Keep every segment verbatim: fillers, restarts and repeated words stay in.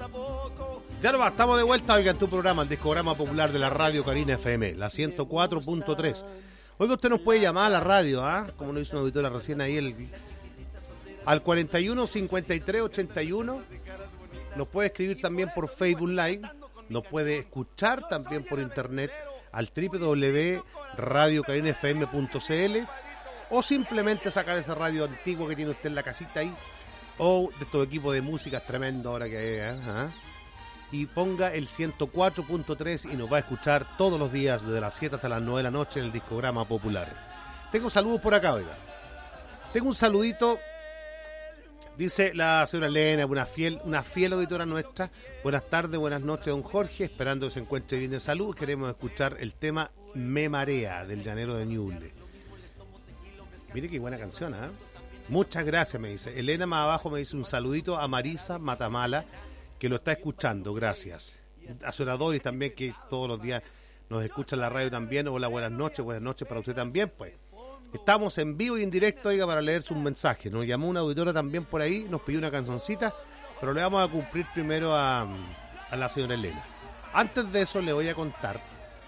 Ya no va, estamos de vuelta, oiga, en tu programa, el discograma popular de la Radio Carina F M, la ciento cuatro punto tres. Oiga, usted nos puede llamar a la radio, ¿ah? ¿eh? Como lo hizo una auditora recién ahí, el, al cuarenta y uno, cincuenta y tres, ochenta y uno. Nos puede escribir también por Facebook Live. Nos puede escuchar también por internet al doble u doble u doble u punto radio carina f m punto c l o simplemente sacar esa radio antigua que tiene usted en la casita ahí, o de estos equipos de música tremendo ahora que hay, ¿eh? ¿Ah? Y ponga el ciento cuatro punto tres y nos va a escuchar todos los días desde las siete hasta las nueve de la noche en el discograma popular. Tengo saludos por acá, oiga. Tengo un saludito, dice la señora Elena, una fiel, una fiel auditora nuestra. Buenas tardes, buenas noches, don Jorge, esperando que se encuentre bien de salud. Queremos escuchar el tema Me Marea, del Llanero de Ñuble. Mire qué buena canción, ¿eh? Muchas gracias, me dice. Elena más abajo me dice un saludito a Marisa Matamala, que lo está escuchando, gracias. A su Doris también, que todos los días nos escucha en la radio también. Hola, buenas noches, buenas noches para usted también, pues. Estamos en vivo y en directo, oiga, para leer sus mensajes. Nos llamó una auditora también por ahí, nos pidió una canzoncita, pero le vamos a cumplir primero a, a la señora Elena. Antes de eso le voy a contar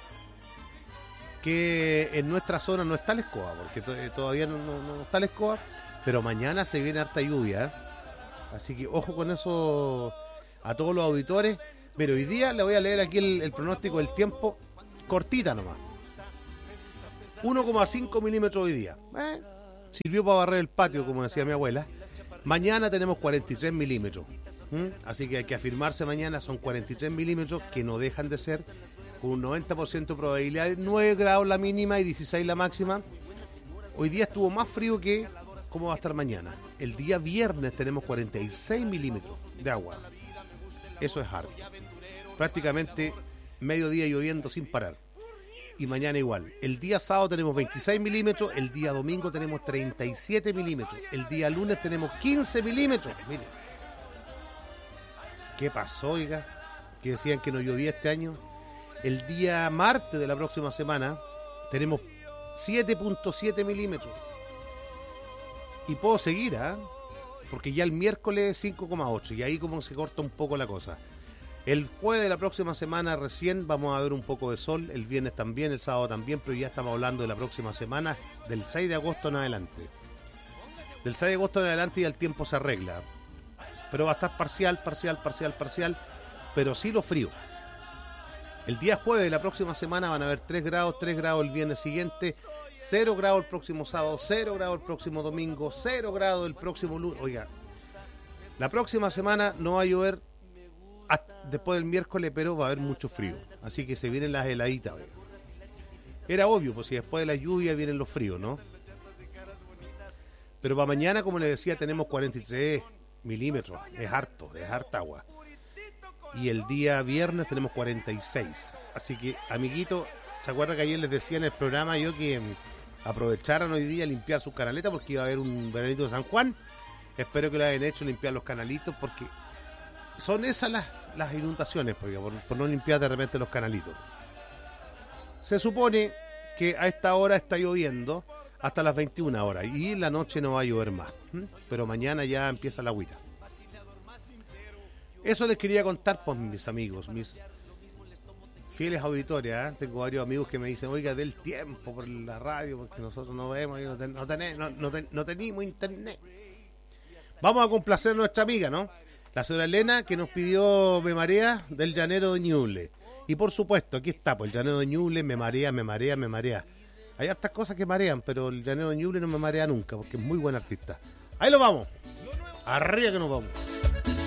que en nuestra zona no está la escoba, porque to- todavía no, no, no está la escoba, pero mañana se viene harta lluvia, ¿eh? Así que ojo con eso a todos los auditores. Pero hoy día le voy a leer aquí el, el pronóstico del tiempo, cortita nomás. uno coma cinco milímetros hoy día. Eh, sirvió para barrer el patio, como decía mi abuela. Mañana tenemos cuarenta y tres milímetros. ¿Mm? Así que hay que afirmarse mañana, son cuarenta y tres milímetros que no dejan de ser, con un noventa por ciento de probabilidad, nueve grados la mínima y dieciséis la máxima. Hoy día estuvo más frío que cómo va a estar mañana. El día viernes tenemos cuarenta y seis milímetros de agua. Eso es harto. Prácticamente medio día lloviendo sin parar. Y mañana igual. El día sábado tenemos veintiséis milímetros, el día domingo tenemos treinta y siete milímetros, el día lunes tenemos quince milímetros. Mire, ¿qué pasó, oiga? Que decían que no llovía este año. El día martes de la próxima semana tenemos siete punto siete milímetros. Y puedo seguir, ¿ah? ¿eh? Porque ya el miércoles cinco coma ocho y ahí como se corta un poco la cosa. El jueves de la próxima semana recién vamos a ver un poco de sol, el viernes también, el sábado también, pero ya estamos hablando de la próxima semana, del seis de agosto en adelante. Del seis de agosto en adelante ya el tiempo se arregla. Pero va a estar parcial, parcial, parcial, parcial, pero sí lo frío. El día jueves de la próxima semana van a haber tres grados, tres grados el viernes siguiente, cero grados el próximo sábado, cero grados el próximo domingo, cero grados el próximo lunes. Oiga, la próxima semana no va a llover después del miércoles, pero va a haber mucho frío, así que se vienen las heladitas. Oiga. Era obvio, pues si después de la lluvia vienen los fríos, ¿no? Pero para mañana, como les decía, tenemos cuarenta y tres milímetros, es harto, es harta agua. Y el día viernes tenemos cuarenta y seis, así que, amiguito, ¿se acuerda que ayer les decía en el programa yo que aprovecharan hoy día a limpiar sus canaletas porque iba a haber un veranito de San Juan? Espero que lo hayan hecho, limpiar los canalitos, porque son esas las, las inundaciones, porque por, por no limpiar de repente los canalitos. Se supone que a esta hora está lloviendo hasta las veintiuna horas y en la noche no va a llover más, ¿m? Pero mañana ya empieza la agüita. Eso les quería contar, pues, mis amigos, mis fieles auditores, ¿eh? Tengo varios amigos que me dicen, oiga, del tiempo por la radio, porque nosotros no vemos, no, ten, no, tenés, no, no, ten, no tenemos internet. Vamos a complacer a nuestra amiga, ¿no? La señora Elena, que nos pidió Me Marea, del Llanero de Ñuble. Y por supuesto, aquí está, pues el Llanero de Ñuble, me marea, me marea, me marea. Hay hartas cosas que marean, pero el Llanero de Ñuble no me marea nunca, porque es muy buen artista. Ahí lo vamos. Arriba que nos vamos.